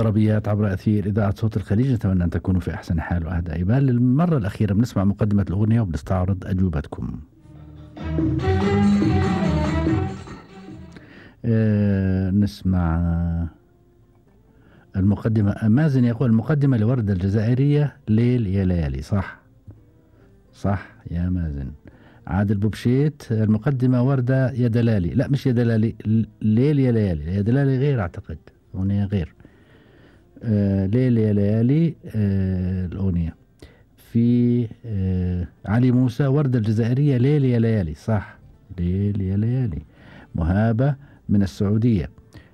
طربيات عبر أثير إذاعة صوت الخليج. نتمنى أن تكونوا في أحسن حال وأهدى بال. للمرة الأخيرة بنسمع مقدمة الأغنية وبنستعرض أجوبتكم. نسمع المقدمة. مازن يقول المقدمة لوردة الجزائرية ليل يا ليالي. صح يا مازن. عادل بوبشيت المقدمة وردة يا دلالي. لا مش يا دلالي، ليل يا ليالي. يا دلالي غير، أعتقد أغنية غير. ليل يا ليالي الأغنية. في علي موسى وردة الجزائرية ليل يا ليالي. صح، ليل يا ليالي. مهابة من السعودية.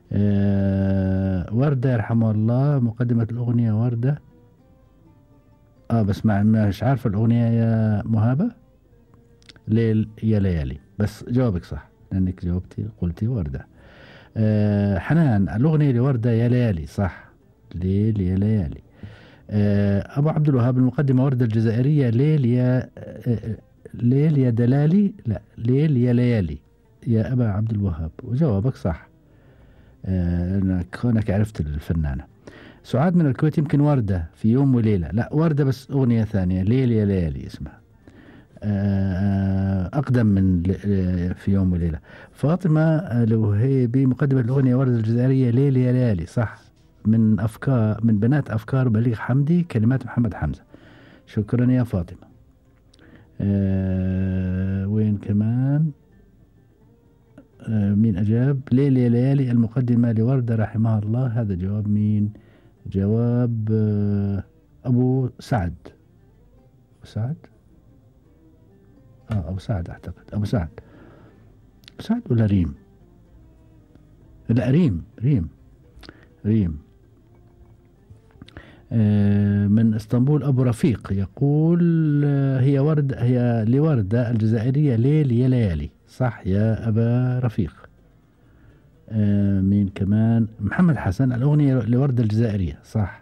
وردة يرحمه الله مقدمة الأغنية وردة. بس مش عارفة الأغنية يا مهابة. ليل يا ليالي، بس جوابك صح لأنك جاوبتي قلتي وردة. حنان الأغنية لوردة يا ليالي. صح، ليل يا ليالي. أبو عبد الوهاب المقدمة وردة الجزائرية ليل يا دلالي. لا، ليل يا ليالي يا أبا عبد الوهاب، وجوابك صح. كونك عرفت الفنانة. سعاد من الكويت يمكن وردة في يوم وليلة. لا، وردة بس أغنية ثانية ليل يا ليالي اسمها. أقدم من في يوم وليلة. فاطمة لو هي بمقدمة الأغنية وردة الجزائرية ليل يا ليالي. صح، من بنات أفكار بليغ حمدي، كلمات محمد حمزة. شكرا يا فاطمة. وين كمان؟ مين أجاب؟ ليل يا ليالي المقدمة لوردة رحمها الله. هذا جواب مين؟ جواب أبو سعد. أبو سعد أعتقد. أبو سعد ولا ريم؟ لا، ريم. من اسطنبول أبو رفيق يقول هي لوردة الجزائرية ليل يا ليالي. صح يا أبا رفيق. مين كمان؟ محمد حسن الأغنية لوردة الجزائرية. صح.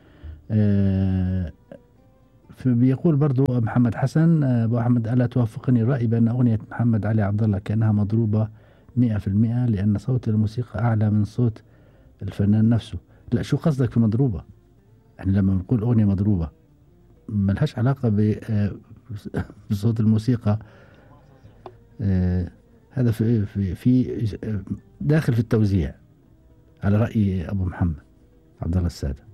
بيقول برضو محمد حسن أبو أحمد ألا توافقني الرأي بأن أغنية محمد علي عبد الله كأنها مضروبة 100% لأن صوت الموسيقى أعلى من صوت الفنان نفسه. لا، شو قصدك في مضروبة؟ يعني لما نقول أغنية مضروبة ملهاش علاقة بصوت الموسيقى. هذا في داخل في التوزيع على رأي أبو محمد عبد الله السادة.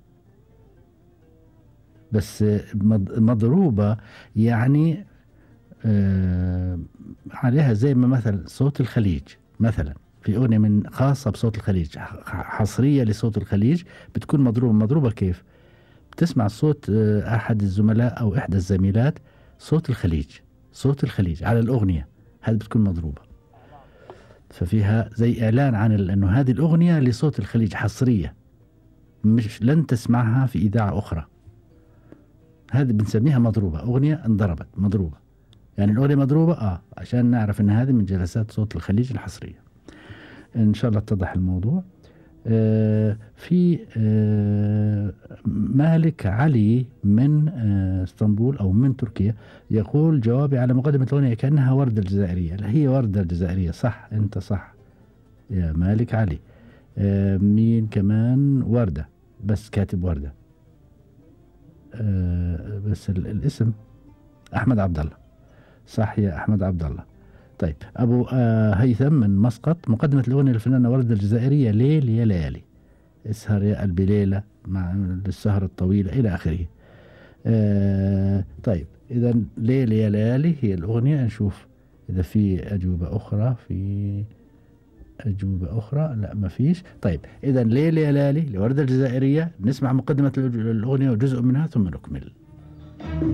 بس مضروبة يعني عليها زي ما مثلا صوت الخليج، مثلا في أغنية من خاصة بصوت الخليج، حصرية لصوت الخليج، بتكون مضروبة كيف؟ بتسمع صوت أحد الزملاء أو إحدى الزميلات، صوت الخليج على الأغنية، هذه بتكون مضروبة. ففيها زي إعلان عن أنه هذه الأغنية لصوت الخليج حصرية، مش لن تسمعها في إذاعة أخرى. هذه بنسميها مضروبة، أغنية انضربت مضروبة، يعني الأغنية مضروبة عشان نعرف أن هذه من جلسات صوت الخليج الحصرية. إن شاء الله اتضح الموضوع. في مالك علي من اسطنبول أو من تركيا يقول جوابي على مقدمة الأغنية كأنها وردة الجزائرية. لا، هي وردة الجزائرية. صح، أنت صح يا مالك علي. مين كمان؟ وردة، بس كاتب وردة، بس الاسم أحمد عبد الله. صح يا أحمد عبد الله. طيب، أبو هيثم من مسقط مقدمة الأغنية للفنانة وردة الجزائرية ليل يا ليالي، اسهر يا قلبي ليلة مع السهرة الطويلة إلى آخره. طيب، إذا ليل يا ليالي هي الأغنية. نشوف إذا في أجوبة أخرى. لا، ما فيش. طيب، إذا ليل يا ليالي لوردة الجزائرية. نسمع مقدمة الأغنية وجزء منها ثم نكمل.